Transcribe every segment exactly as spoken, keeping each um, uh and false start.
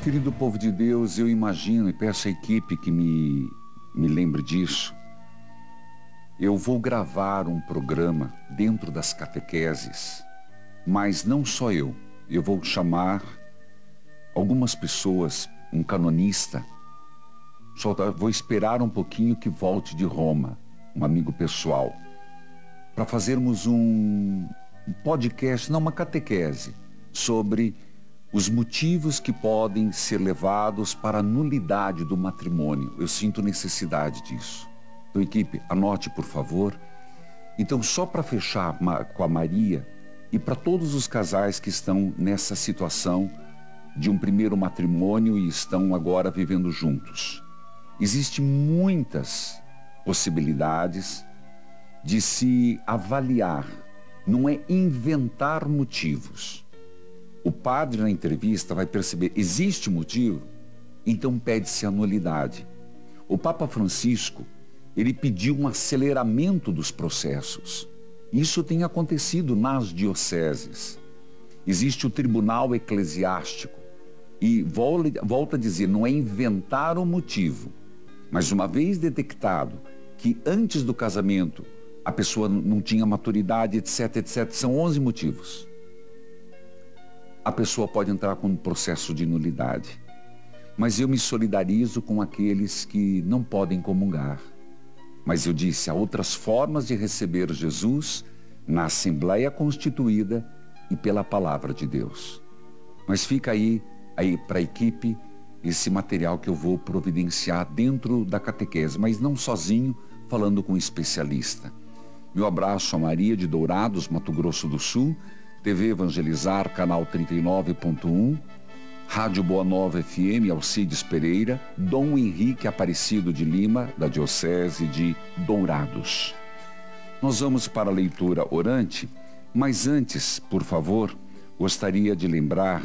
Querido povo de Deus, eu imagino e peço à equipe que me, me lembre disso. Eu vou gravar um programa dentro das catequeses, mas não só eu. Eu vou chamar algumas pessoas, um canonista. Só vou esperar um pouquinho que volte de Roma, um amigo pessoal, para fazermos um podcast, não uma catequese, sobre os motivos que podem ser levados para a nulidade do matrimônio. Eu sinto necessidade disso. Então, equipe, anote, por favor. Então, só para fechar com a Maria e para todos os casais que estão nessa situação de um primeiro matrimônio e estão agora vivendo juntos. Existem muitas possibilidades de se avaliar, não é inventar motivos. O padre na entrevista vai perceber, existe motivo? Então pede-se a nulidade. O Papa Francisco, ele pediu um aceleramento dos processos. Isso tem acontecido nas dioceses. Existe o tribunal eclesiástico. E volta a dizer, não é inventar o motivo. Mas uma vez detectado que antes do casamento a pessoa não tinha maturidade, etc, etcétera, são onze motivos. A pessoa pode entrar com um processo de nulidade. Mas eu me solidarizo com aqueles que não podem comungar. Mas eu disse, há outras formas de receber Jesus na Assembleia Constituída e pela Palavra de Deus. Mas fica aí, aí para a equipe esse material que eu vou providenciar dentro da catequese, mas não sozinho, falando com um especialista. Meu abraço a Maria de Dourados, Mato Grosso do Sul, T V Evangelizar, canal trinta e nove ponto um, Rádio Boa Nova F M, Alcides Pereira, Dom Henrique Aparecido de Lima, da Diocese de Dourados. Nós vamos para a leitura orante, mas antes, por favor, gostaria de lembrar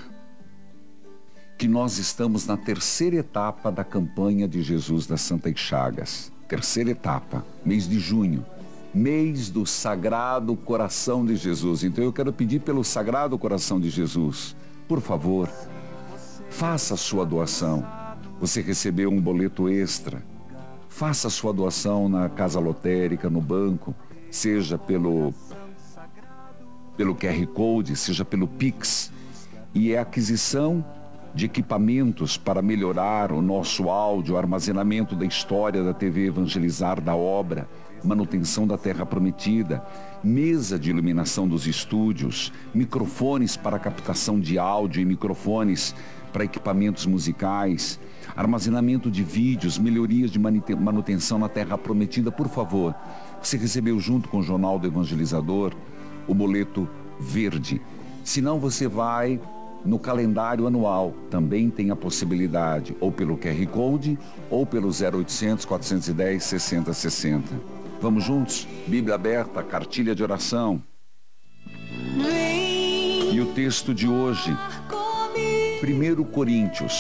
que nós estamos na terceira etapa da campanha de Jesus das Santas Chagas. Terceira etapa, mês de junho. Mês do Sagrado Coração de Jesus. Então eu quero pedir pelo Sagrado Coração de Jesus, por favor, faça a sua doação. Você recebeu um boleto extra, faça a sua doação na casa lotérica, no banco, seja pelo, pelo Q R Code, seja pelo Pix, e é aquisição de equipamentos para melhorar o nosso áudio, armazenamento da história da T V Evangelizar, da obra, manutenção da Terra Prometida, mesa de iluminação dos estúdios, microfones para captação de áudio e microfones para equipamentos musicais, armazenamento de vídeos, melhorias de manutenção na Terra Prometida. Por favor, você recebeu junto com o Jornal do Evangelizador o boleto verde. Se não, você vai no calendário anual, também tem a possibilidade, ou pelo Q R Code, ou pelo zero oitocentos, quatrocentos e dez, sessenta sessenta. Vamos juntos? Bíblia aberta, cartilha de oração. E o texto de hoje, primeiro Coríntios,